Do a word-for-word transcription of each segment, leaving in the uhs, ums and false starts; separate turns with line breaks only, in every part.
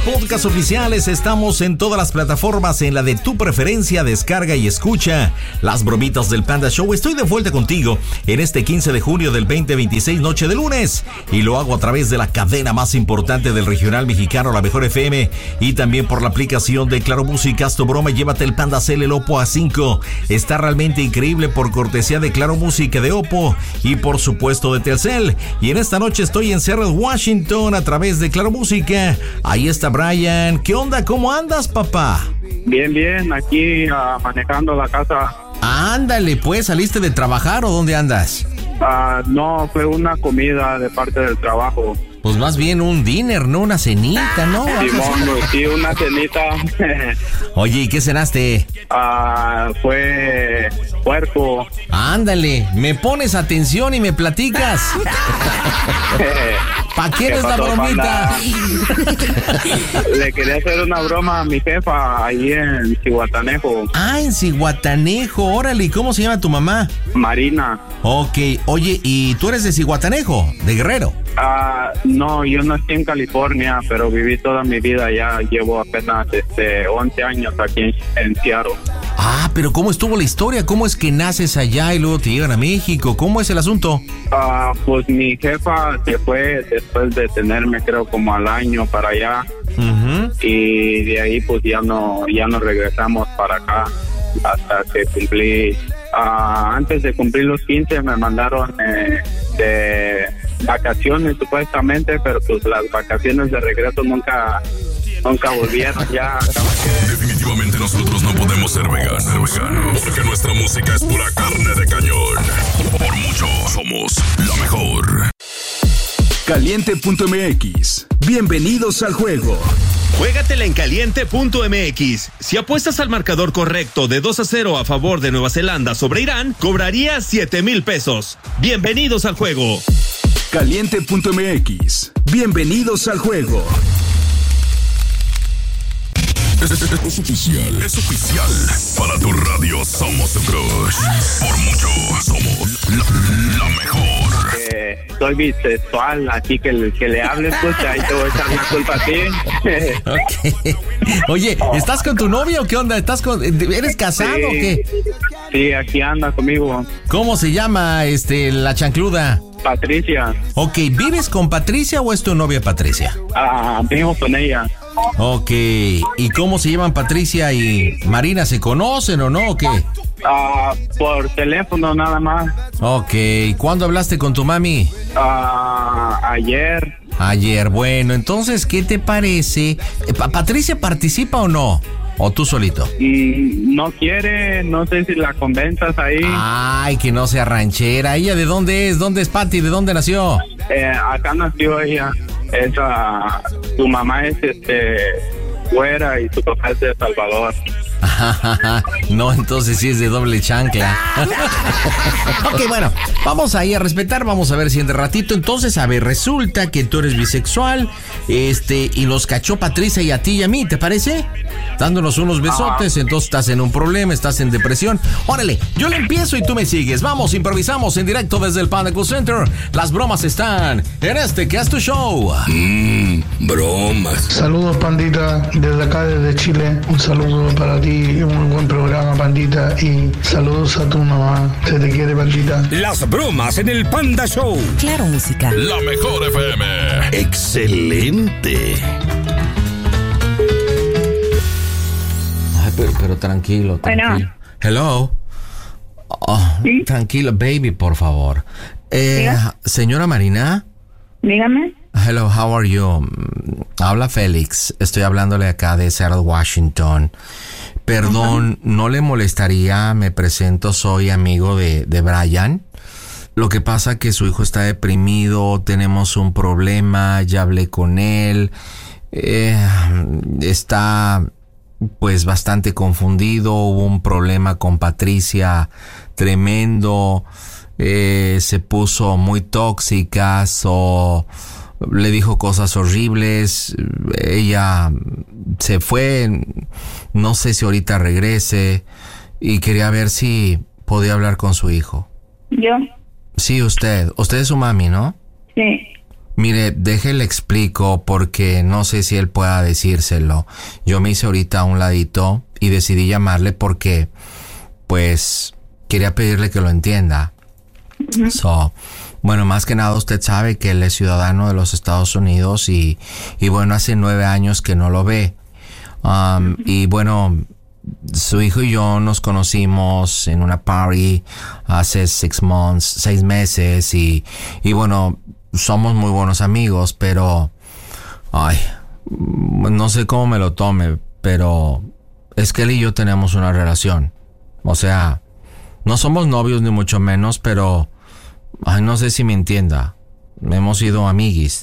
podcasts oficiales. Estamos en todas las plataformas, en la de tu preferencia. Descarga y escucha Las Bromitas del Panda Show. Estoy de vuelta contigo en este quince de junio del veinte veintiséis, noche de lunes. Y lo hago a través de la cadena más importante del regional mexicano, la Mejor F M. Y también por la aplicación de Claro Música. Haz tu broma y llévate el Panda C L, el Oppo A cinco. Está realmente increíble por cortesía de Claro Música, de Oppo y por supuesto de Telcel. Y en esta noche estoy en Seattle, Washington, a través de Claro Música. Ahí está Brian. ¿Qué onda? ¿Cómo andas, papá?
Bien, bien, aquí uh, manejando la casa.
Ándale, pues, ¿saliste de trabajar o dónde andas?
Uh, no, fue una comida de parte del trabajo.
Pues más bien un dinner, ¿no? Una cenita, ¿no?
Simón, sí, una cenita.
Oye, ¿y qué cenaste?
Uh, fue puerco.
Ándale, me pones atención y me platicas. ¿Pa' qué eres la bromita?
Le quería hacer una broma a mi jefa ahí en Zihuatanejo.
Ah, en Zihuatanejo, órale. ¿Y cómo se llama tu mamá?
Marina.
Ok, oye, ¿y tú eres de Zihuatanejo, de Guerrero?
Ah, uh, no, yo nací en California, pero viví toda mi vida allá. Llevo apenas este, once años aquí en, en Seattle.
Ah, pero ¿cómo estuvo la historia? ¿Cómo es que naces allá y luego te llegan a México? ¿Cómo es el asunto?
Ah, uh, pues mi jefa se fue después de tenerme, creo, como al año para allá. Uh-huh. Y de ahí pues ya no, ya no regresamos para acá hasta que cumplí. Uh, antes de cumplir los quince me mandaron eh, de vacaciones supuestamente, pero pues las vacaciones de regreso nunca nunca volvieron ya.
Definitivamente nosotros no podemos ser veganos, veganos, porque nuestra música es pura carne de cañón. Por mucho somos la mejor.
Caliente punto m x. Bienvenidos al juego.
Juégatela en caliente punto m x. Si apuestas al marcador correcto de dos a cero a favor de Nueva Zelanda sobre Irán, cobrarías siete mil pesos. Bienvenidos al juego.
Caliente punto m x. Bienvenidos al juego.
Es, es, es oficial, es oficial. Para tu radio somos tu crush. Por mucho somos la, la mejor.
Eh, soy bisexual, así que el que le hables, pues ahí te voy a echar la culpa a ti.
Okay. Oye, ¿estás con tu novia o qué onda? ¿Estás con, ¿Eres casado
sí,
o qué?
Sí, aquí anda conmigo.
¿Cómo se llama este la chancluda?
Patricia.
Ok, ¿vives con Patricia o es tu novia Patricia?
Ah, vivo con ella.
Ok, ¿y cómo se llaman Patricia y Marina? ¿Se conocen o no o qué?
Ah, por teléfono nada más.
Ok, ¿cuándo hablaste con tu mami?
Ah, ayer.
Ayer, bueno, entonces, ¿qué te parece? ¿Patricia participa o no? ¿O tú solito?
Mm, no quiere, no sé si la convenzas ahí.
Ay, que no sea ranchera. ¿Ella de dónde es? ¿Dónde es Pati? ¿De dónde nació?
Eh, acá nació ella. Esa, su mamá es este güera y su papá es de Salvador.
No, entonces sí es de doble chancla. Ok, bueno, vamos ahí a respetar, vamos a ver si en de ratito. Entonces, a ver, resulta que tú eres bisexual, este, y los cachó Patricia y a ti y a mí, ¿te parece? Dándonos unos besotes, ah. Entonces estás en un problema, estás en depresión. Órale, yo le empiezo y tú me sigues. Vamos, improvisamos en directo desde el Panda Cool Center. Las bromas están en este que es tu show.
Mmm, bromas.
Saludos, pandita, desde acá, desde Chile. Un saludo para ti. Un muy buen programa, pandita, y saludos a tu mamá. Se te quiere, pandita.
Las bromas en el Panda Show.
Claro Música.
La Mejor F M. Excelente.
Ay, pero, pero tranquilo, tranquilo. Bueno. Hello. Oh, ¿sí? Tranquilo, baby, por favor. Eh, señora Marina.
Dígame.
Hello, how are you? Habla Félix. Estoy hablándole acá de Seattle, Washington. Perdón, uh-huh. ¿No le molestaría? Me presento, soy amigo de, de Brian. Lo que pasa que su hijo está deprimido, tenemos un problema, ya hablé con él. Eh, está pues bastante confundido, hubo un problema con Patricia tremendo. Eh, se puso muy tóxica, o le dijo cosas horribles, ella se fue, no sé si ahorita regrese, y quería ver si podía hablar con su hijo.
¿Yo?
Sí, usted. Usted es su mami, ¿no?
Sí.
Mire, déjele explico porque no sé si él pueda decírselo. Yo me hice ahorita a un ladito y decidí llamarle porque, pues, quería pedirle que lo entienda. Uh-huh. So, bueno, más que nada usted sabe que él es ciudadano de los Estados Unidos y, y bueno, hace nueve años que no lo ve. Um, y bueno, su hijo y yo nos conocimos en una party hace six months, seis meses y, y bueno, somos muy buenos amigos, pero, ay, no sé cómo me lo tome, pero es que él y yo tenemos una relación. O sea, no somos novios ni mucho menos, pero, ay, no sé si me entienda. Hemos sido amiguis.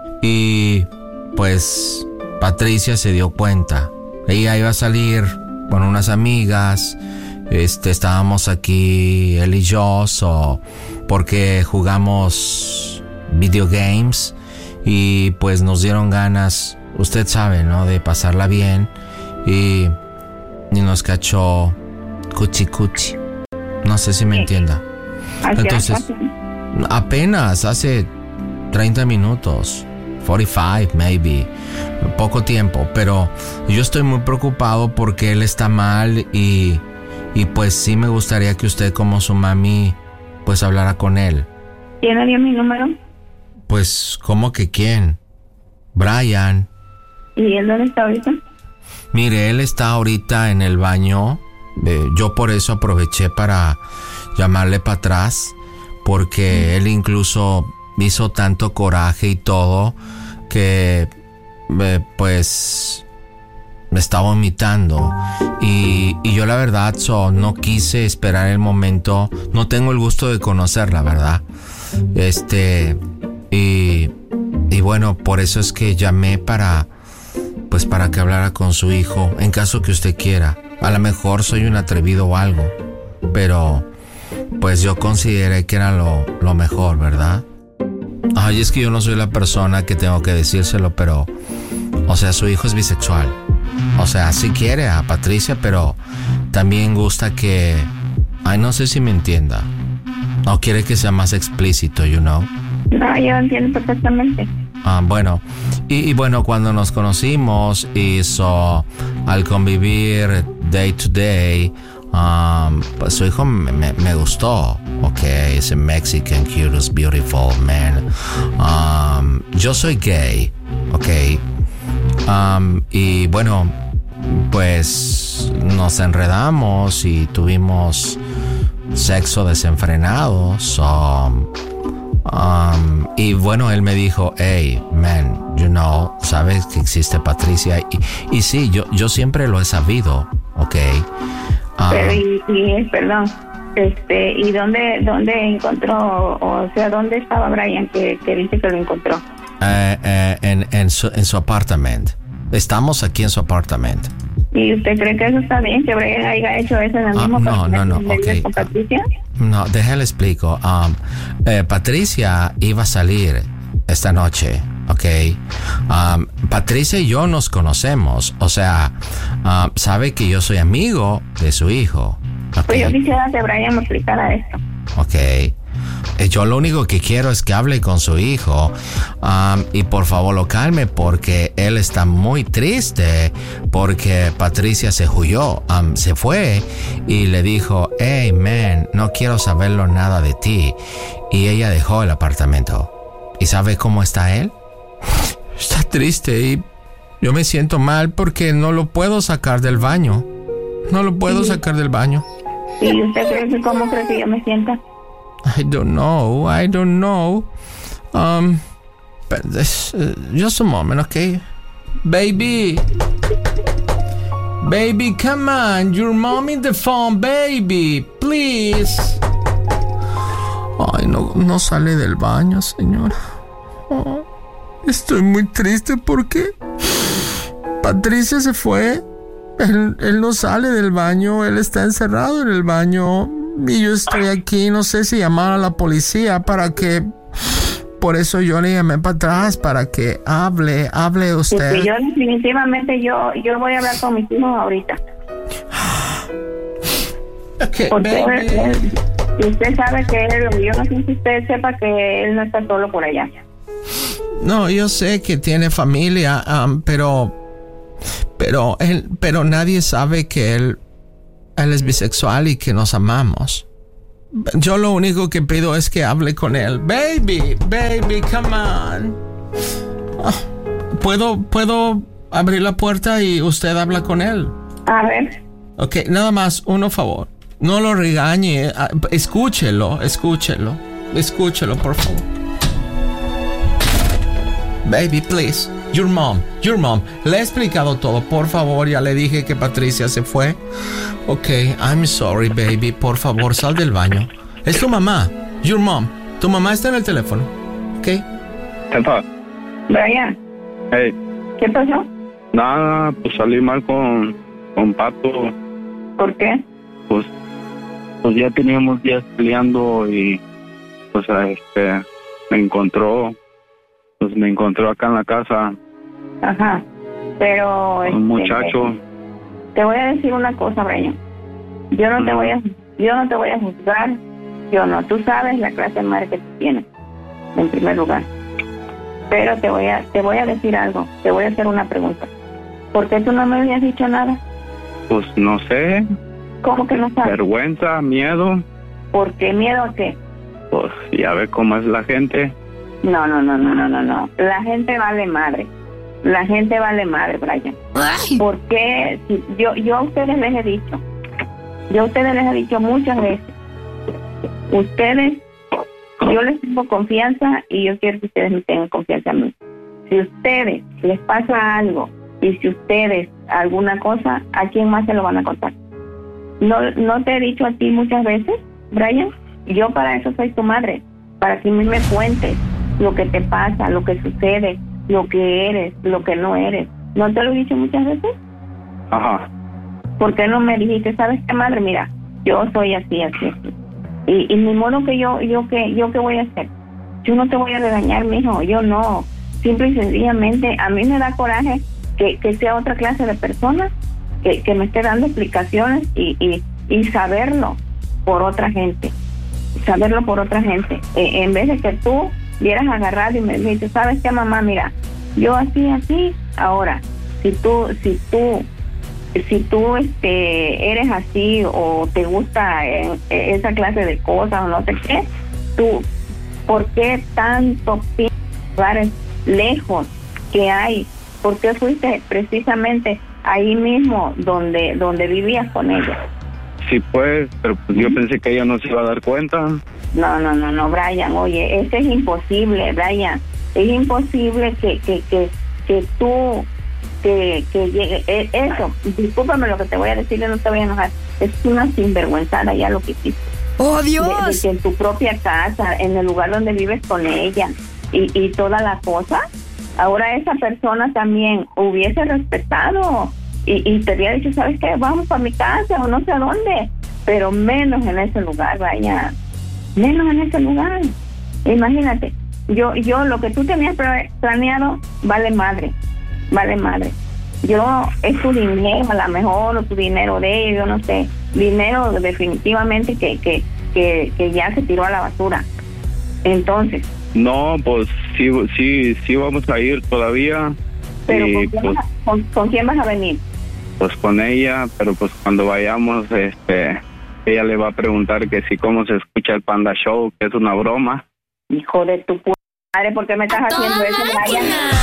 Y, pues, Patricia se dio cuenta. Ella iba a salir con unas amigas. Este, estábamos aquí, él y yo, so, porque jugamos video games. Y, pues, nos dieron ganas, usted sabe, ¿no? De pasarla bien. Y, y nos cachó cuchi cuchi. No sé si me entienda. Entonces, apenas hace treinta minutos, cuarenta y cinco maybe, poco tiempo, pero yo estoy muy preocupado porque él está mal y, y pues sí me gustaría que usted como su mami pues hablara con él.
¿Quién le dio mi número?
Pues, ¿cómo que quién? Brian.
¿Y él dónde está ahorita?
Mire, él está ahorita en el baño. Eh, yo por eso aproveché para llamarle para atrás, porque él incluso hizo tanto coraje y todo que eh, pues me estaba vomitando y, y yo la verdad so, no quise esperar el momento. No tengo el gusto de conocerla, ¿verdad? Este y, y bueno, por eso es que llamé para pues para que hablara con su hijo, en caso que usted quiera. A lo mejor soy un atrevido o algo, pero pues yo consideré que era lo, lo mejor, ¿verdad? Ay, es que yo no soy la persona que tengo que decírselo, pero, o sea, su hijo es bisexual. O sea, sí quiere a Patricia, pero también gusta que, ay, no sé si me entienda. No quiere que sea más explícito, you know.
No, yo entiendo perfectamente.
Ah, bueno, y, y bueno, cuando nos conocimos y so, al convivir day to day, um, pues su hijo me, me, me gustó. Ok, es un Mexican, cute, beautiful man. Um, yo soy gay, ok. Um, y bueno, pues nos enredamos y tuvimos sexo desenfrenado. So, Um, y bueno, él me dijo, hey, man, you know, sabes que existe Patricia. Y, y sí, yo, yo siempre lo he sabido, ok. Um,
Pero, y, y, perdón, este, ¿y dónde, dónde encontró, o sea, dónde estaba Brian que, que dice que lo encontró?
Eh, eh, en, en, su, en su apartamento. Estamos aquí en su apartamento.
¿Y usted cree que eso está bien, que Brian haya hecho eso en el mismo
uh, no, no, no, okay.
con Patricia?
No, déjale explico. Um, eh, Patricia iba a salir esta noche, ¿ok? Um, Patricia y yo nos conocemos, o sea, uh, sabe que yo soy amigo de su hijo. ¿Okay?
Pues yo quisiera que Brian me explicara esto.
Ok. Yo lo único que quiero es que hable con su hijo um, y por favor lo calme porque él está muy triste porque Patricia se huyó, um, se fue y le dijo, hey man, no quiero saberlo nada de ti, y ella dejó el apartamento. ¿Y sabe cómo está él? Está triste y yo me siento mal porque no lo puedo sacar del baño. No lo puedo
sí.
sacar del baño.
¿Y usted cree que cómo cree que yo me sienta?
I don't know, I don't know. Um, but this, uh, just a moment, okay? Baby. Baby, come on. Your mom in the phone, baby. Please. Ay, no, no sale del baño, señora. Oh, estoy muy triste porque Patricia se fue. Él, él no sale del baño, él está encerrado en el baño. Y yo estoy aquí, no sé si llamar a la policía para que... Por eso yo le llamé para atrás, para que hable, hable usted.
Sí, yo definitivamente, yo, yo voy a hablar con mis hijos ahorita.
Okay,
Porque él, usted sabe que él, yo no sé si usted sepa que él no está solo por allá.
No, yo sé que tiene familia, um, pero, pero él, pero nadie sabe que él, él es bisexual y que nos amamos. Yo lo único que pido es que hable con él. Baby, baby, come on. Oh, ¿puedo, puedo abrir la puerta y usted habla con él?
A ver.
Ok, nada más, uno favor. No lo regañe, escúchelo, escúchelo, escúchelo, por favor. Baby, please, your mom, your mom. Le he explicado todo, por favor, ya le dije que Patricia se fue. Ok, I'm sorry, baby, por favor, sal del baño. Es tu mamá, your mom. Tu mamá está en el teléfono, ok.
¿Qué pasa?
Brian.
Hey.
¿Qué pasó?
Nada, pues salí mal con, con Pato.
¿Por qué?
Pues, pues ya teníamos días peleando y pues este me encontró, pues me encontró acá en la casa.
Ajá, pero...
Un
este,
muchacho.
Te voy a decir una cosa, Brian. Yo no te voy a, yo no te voy a juzgar. Yo no. Tú sabes la clase de madre que tú tienes, en primer lugar. Pero te voy a, te voy a decir algo. Te voy a hacer una pregunta. ¿Por qué tú no me habías dicho nada?
Pues no sé.
¿Cómo que no sabes?
Vergüenza, miedo.
¿Por qué miedo a qué?
Pues ya ves cómo es la gente.
No, no, no, no, no, no, no. La gente vale madre. La gente vale madre, Brian. ¿Por qué? Si yo, yo a ustedes les he dicho. Yo a ustedes les he dicho muchas veces. Ustedes, yo les tengo confianza y yo quiero que ustedes me tengan confianza a mí. Si a ustedes les pasa algo y si ustedes alguna cosa, ¿a quién más se lo van a contar? ¿No, no te he dicho a ti muchas veces, Brian? Yo para eso soy tu madre, para que a mí me cuentes lo que te pasa, lo que sucede, lo que eres, lo que no eres. ¿No te lo he dicho muchas veces?
Ajá.
¿Por qué no me dijiste, sabes qué, madre? Mira, yo soy así, así, así. Y, y ni modo que yo, yo que, yo qué voy a hacer. Yo no te voy a regañar, mijo, yo no. Simple y sencillamente, a mí me da coraje que, que sea otra clase de persona que, que me esté dando explicaciones y, y, y saberlo por otra gente. Saberlo por otra gente. Eh, en vez de que tú vieras agarrado y me dijiste, ¿sabes qué, mamá? Mira, yo así, así. Ahora, si tú, si tú, si tú este, eres así o te gusta eh, esa clase de cosas o no sé qué, tú, ¿por qué tanto lugares lejos que hay? ¿Por qué fuiste precisamente ahí mismo donde, donde vivías con ella?
Sí, pues, pero pues yo pensé que ella no se iba a dar cuenta.
No, no, no, no, Brian, oye, eso es imposible, Brian. Es imposible que, que, que, que tú, que, que llegue, eso, discúlpame lo que te voy a decir, yo no te voy a enojar, es una sinvergüenzada ya lo que hiciste.
¡Oh, Dios!
De, de que en tu propia casa, en el lugar donde vives con ella y, y toda la cosa, ahora esa persona también hubiese respetado y, y te había dicho, ¿sabes qué? Vamos para mi casa o no sé a dónde, pero menos en ese lugar, vaya, menos en ese lugar. Imagínate, yo, yo lo que tú tenías planeado vale madre, vale madre. Yo, es tu dinero, a lo mejor, o tu dinero de ellos, yo no sé, dinero definitivamente que, que, que, que ya se tiró a la basura. Entonces.
No, pues sí, sí, sí vamos a ir todavía.
Pero
y,
¿con, quién
pues,
vas a, con, ¿con quién vas a venir?
Pues con ella, pero pues cuando vayamos, este, ella le va a preguntar que si cómo se escucha el Panda Show, que es una broma.
Hijo de tu p*** madre, ¿por qué me estás haciendo eso, Brian?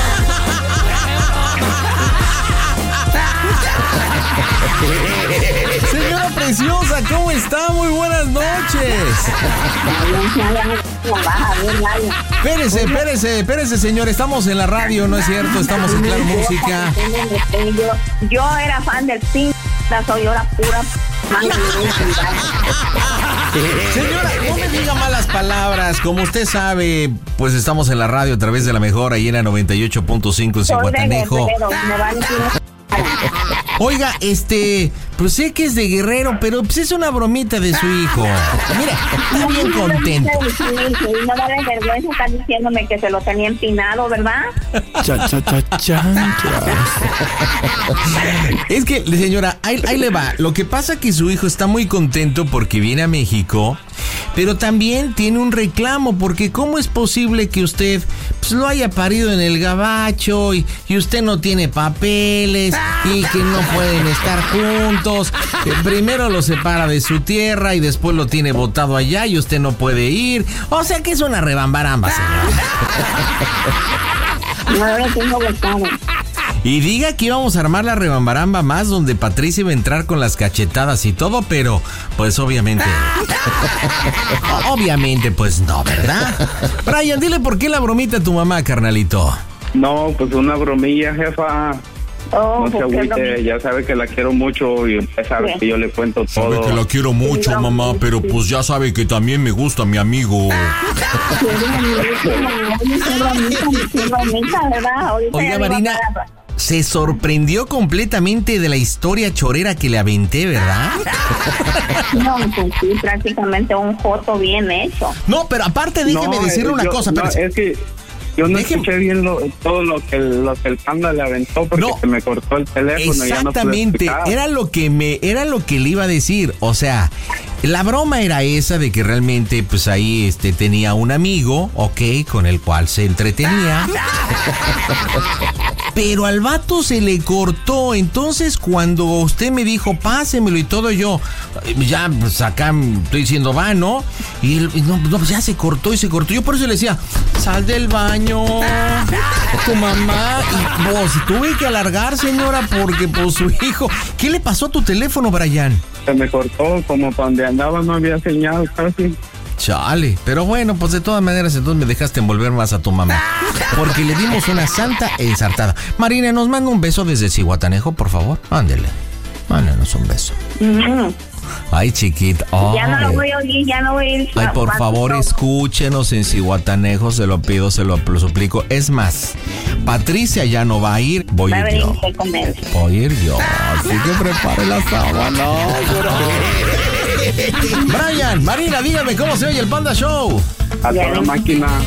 Señora preciosa, ¿cómo está? Muy buenas noches. Espérese, espérese, espérese, señor. Estamos en la radio, ¿no es cierto? Estamos en Claro Música.
Yo, yo era fan del Pin, soy yo la pura.
Señora, no me diga malas palabras. Como usted sabe, pues estamos en la radio a través de La Mejor, ahí en la noventa y ocho punto cinco en Cihuatanejo. Oiga, este, pues sé que es de Guerrero, pero pues es una bromita de su hijo. Mira, está bien contento.
Y no vale vergüenza estar diciéndome que se lo tenía empinado, ¿verdad?
Cha, cha, cha, cha. Es que, señora, ahí, ahí le va. Lo que pasa es que su hijo está muy contento porque viene a México pero también tiene un reclamo, porque ¿cómo es posible que usted pues, lo haya parido en el gabacho y, y usted no tiene papeles y que no pueden estar juntos? Eh, primero lo separa de su tierra y después lo tiene botado allá y usted no puede ir. O sea que es una rebambaramba, señor.
No lo tengo botado.
Y diga que íbamos a armar la rebambaramba más, donde Patricia iba a entrar con las cachetadas y todo, pero pues obviamente... obviamente pues no, ¿verdad? Brian, dile por qué la bromita a tu mamá, carnalito.
No, pues una bromilla, jefa.
Oh,
No se agüite, ya sabe que la quiero mucho y usted sabe
Bien.
que yo le cuento todo.
Sabe que la quiero mucho,
Sí,
mamá,
sí,
pero
sí.
pues ya sabe que también me gusta mi amigo. Oiga, Marina, se sorprendió completamente de la historia chorera que le aventé, ¿verdad?
No, pues sí, prácticamente un foto bien hecho.
No, pero aparte déjeme
No,
decirle
eh,
una
yo-
cosa,
no,
espérese.
es que yo no
Déjeme-
escuché bien lo- todo lo que, lo que el panda le aventó porque
No.
se me cortó el teléfono. Ya no pude
Exactamente,
escuchar.
era lo que me, era lo que le iba a decir. O sea, la broma era esa de que realmente, pues ahí este tenía un amigo, ok, con el cual se entretenía. Pero al vato se le cortó. Entonces, cuando usted me dijo, pásemelo y todo, yo, ya, pues acá estoy diciendo, va, ¿no? Y, él, y no, no, pues ya se cortó y se cortó. Yo por eso le decía, sal del baño, tu mamá. Y vos, tuve que alargar, señora, porque pues su hijo. ¿Qué le pasó a tu teléfono, Brian?
Se me cortó, como para donde andaba no había señal casi.
Chale, pero bueno, pues de todas maneras entonces me dejaste envolver más a tu mamá, porque le dimos una santa ensartada. Marina, nos manda un beso desde Zihuatanejo, por favor. Ándele, mándanos un beso.
Mm.
Ay, chiquita. Ay.
Ya no lo voy a oír, ya no voy a ir.
Ay, por
Cuando-
favor, escúchenos en Zihuatanejo, se lo pido, se lo suplico. Es más, Patricia ya no va a ir, voy
Va
a
a
ir
venir
yo.
usted con él.
Voy a ir yo, así que prepare la sábana. Brian, Marina, dígame cómo se oye el Panda Show.
A toda máquina.